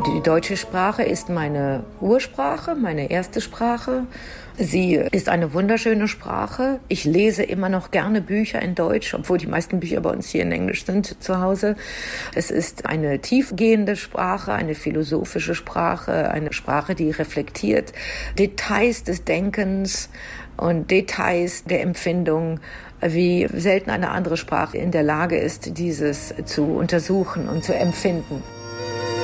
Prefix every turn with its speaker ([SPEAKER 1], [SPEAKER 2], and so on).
[SPEAKER 1] Die deutsche Sprache ist meine Ursprache, meine erste Sprache. Sie ist eine wunderschöne Sprache. Ich lese immer noch gerne Bücher in Deutsch, obwohl die meisten Bücher bei uns hier in Englisch sind zu Hause. Es ist eine tiefgehende Sprache, eine philosophische Sprache, eine Sprache, die reflektiert Details des Denkens und Details der Empfindung, wie selten eine andere Sprache in der Lage ist, dieses zu untersuchen und zu empfinden.